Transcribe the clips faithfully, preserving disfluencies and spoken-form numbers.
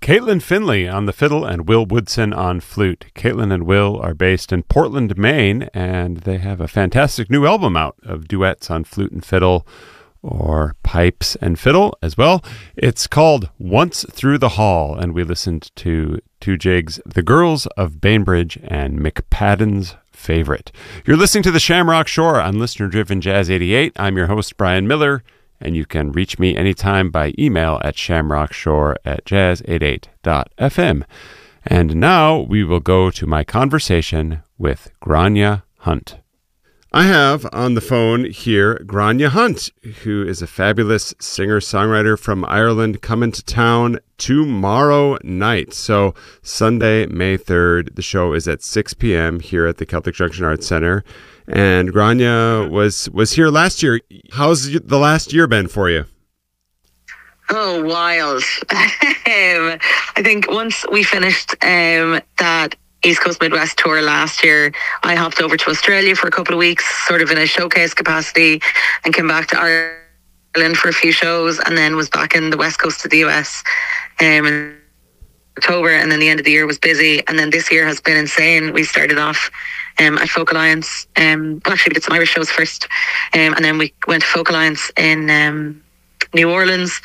Caitlin Finley on the fiddle and Will Woodson on flute. Caitlin and Will are based in Portland, Maine, and they have a fantastic new album out of duets on flute and fiddle, or pipes and fiddle as well. It's called Once Through the Hall, and we listened to two jigs, The Girls of Bainbridge and McPadden's Favorite. You're listening to The Shamrock Shore on Listener-Driven Jazz eighty-eight. I'm your host, Brian Miller, and you can reach me anytime by email at shamrockshore at jazz eighty-eight dot f m. And now we will go to my conversation with Grania Hunt. I have on the phone here Grania Hunt, who is a fabulous singer-songwriter from Ireland, coming to town tomorrow night. So Sunday, May third, the show is at six p.m. here at the Celtic Junction Arts Center. And Grania was, was here last year. How's the last year been for you? Oh, wild. um, I think once we finished um, that East Coast Midwest tour last year, I hopped over to Australia for a couple of weeks, sort of in a showcase capacity, and came back to Ireland for a few shows, and then was back in the West Coast of the U S um, in October, and then the end of the year was busy, and then this year has been insane. We started off um, at Folk Alliance, um, well, actually we did some Irish shows first, um, and then we went to Folk Alliance in um, New Orleans,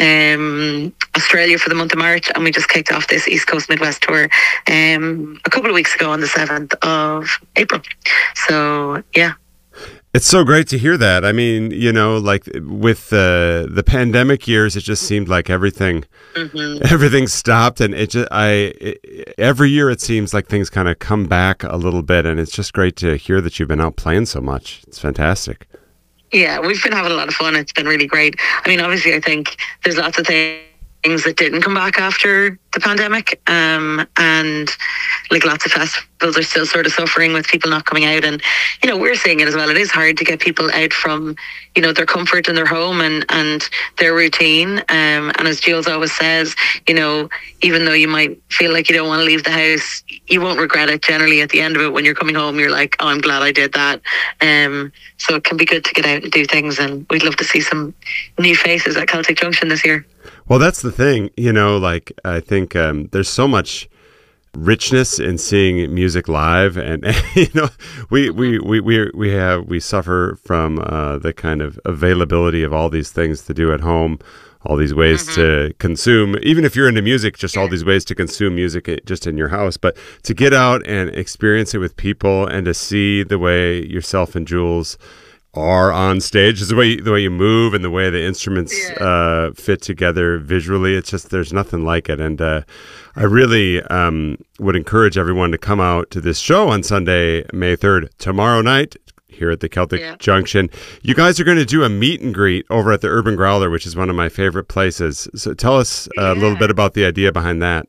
um, Australia for the month of March, and we just kicked off this East Coast Midwest tour um, a couple of weeks ago on the seventh of April. So, yeah. It's so great to hear that. I mean, you know, like with the uh, the pandemic years, it just seemed like everything, mm-hmm. everything stopped, and it just I it, every year it seems like things kind of come back a little bit, and it's just great to hear that you've been out playing so much. It's fantastic. Yeah, we've been having a lot of fun. It's been really great. I mean, obviously, I think there's lots of things that didn't come back after the pandemic, um, and like lots of festivals are still sort of suffering with people not coming out, and you know, we're seeing it as well. It is hard to get people out from, you know, their comfort in their home and and their routine, um, and as Jules always says, you know, even though you might feel like you don't want to leave the house, you won't regret it. Generally at the end of it, when you're coming home, you're like, oh, I'm glad I did that. Um, so it can be good to get out and do things, and we'd love to see some new faces at Celtic Junction this year. Well, that's the thing, you know, like I think um, there's so much richness in seeing music live, and, and you know, we, we, we, we, we have, we suffer from uh, the kind of availability of all these things to do at home, all these ways mm-hmm. to consume, even if you're into music, just yeah. all these ways to consume music just in your house, but to get out and experience it with people and to see the way yourself and Jules are on stage, is the way the way you move and the way the instruments yeah. uh, fit together visually. It's just, there's nothing like it. And uh, I really um, would encourage everyone to come out to this show on Sunday, May third, tomorrow night, here at the Celtic yeah. Junction. You guys are going to do a meet and greet over at the Urban Growler, which is one of my favorite places. So tell us yeah. a little bit about the idea behind that.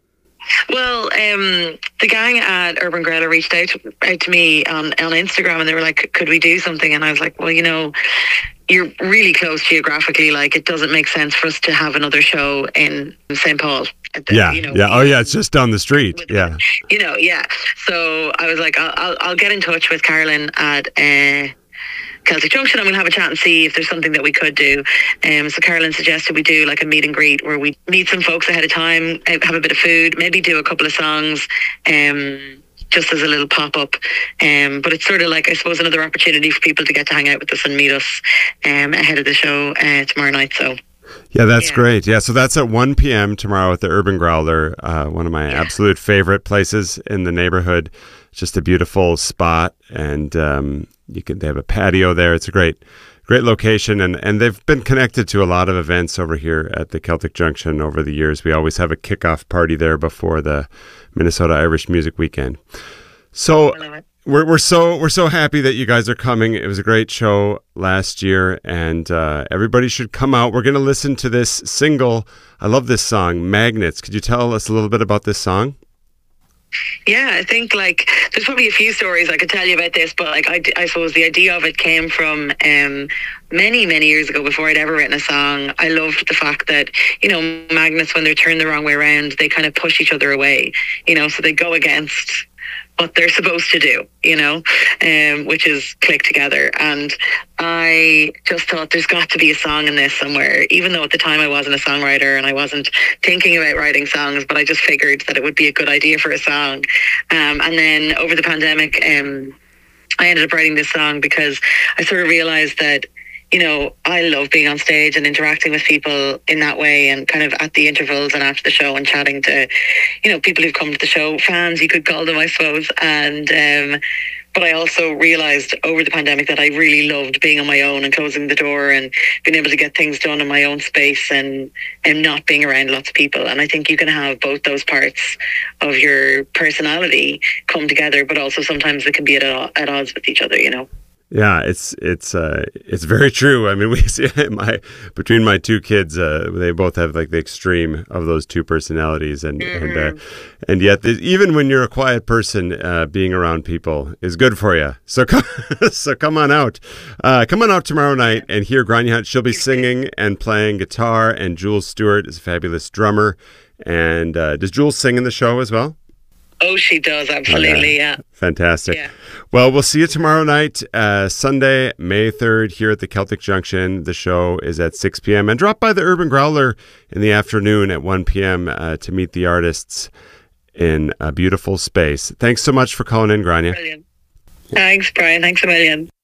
Well, um, the gang at Urban Growler reached out to, out to me on, on Instagram, and they were like, could we do something? And I was like, well, you know, you're really close geographically. Like, it doesn't make sense for us to have another show in Saint Paul. The, yeah, you know, yeah. Oh, yeah, it's just down the street. Yeah. You know, yeah. So I was like, I'll, I'll, I'll get in touch with Carolyn at uh, Celtic Junction, and we'll have a chat and see if there's something that we could do. Um, so Carolyn suggested we do like a meet and greet where we meet some folks ahead of time, have a bit of food, maybe do a couple of songs, um, just as a little pop-up. Um, but it's sort of like, I suppose, another opportunity for people to get to hang out with us and meet us um, ahead of the show uh, tomorrow night. So yeah, that's yeah. great. Yeah, so that's at one p.m. tomorrow at the Urban Growler, uh, one of my yeah. absolute favorite places in the neighborhood. It's just a beautiful spot, and um, you can they have a patio there. It's a great, great location, and, and they've been connected to a lot of events over here at the Celtic Junction over the years. We always have a kickoff party there before the Minnesota Irish Music Weekend. So we're we're so we're so happy that you guys are coming. It was a great show last year, and uh, everybody should come out. We're going to listen to this single. I love this song, Magnets. Could you tell us a little bit about this song? Yeah, I think like there's probably a few stories I could tell you about this, but like I, I suppose the idea of it came from um, many, many years ago before I'd ever written a song. I loved the fact that, you know, magnets, when they're turned the wrong way around, they kind of push each other away, you know, so they go against what they're supposed to do, you know, um, which is click together. And I just thought there's got to be a song in this somewhere, even though at the time I wasn't a songwriter and I wasn't thinking about writing songs, but I just figured that it would be a good idea for a song. Um, and then over the pandemic, um, I ended up writing this song because I sort of realized that, you know, I love being on stage and interacting with people in that way, and kind of at the intervals and after the show and chatting to, you know, people who've come to the show, fans you could call them, I suppose. And um, but I also realised over the pandemic that I really loved being on my own and closing the door and being able to get things done in my own space, and, and not being around lots of people. And I think you can have both those parts of your personality come together, but also sometimes they can be at, at odds with each other, you know. Yeah, it's it's uh, it's very true. I mean, we see my between my two kids, uh, they both have like the extreme of those two personalities, and mm-hmm. and uh, and yet the, even when you're a quiet person, uh, being around people is good for you. So come, so come on out, uh, come on out tomorrow night and hear Grania Hunt. She'll be singing and playing guitar, and Jules Stewart is a fabulous drummer. And uh, does Jules sing in the show as well? Oh, she does, absolutely, okay. Yeah. Fantastic. Yeah. Well, we'll see you tomorrow night, uh, Sunday, May third, here at the Celtic Junction. The show is at six p.m. And drop by the Urban Growler in the afternoon at one p.m. Uh, to meet the artists in a beautiful space. Thanks so much for calling in, Grania. Brilliant. Thanks, Brian. Thanks a million.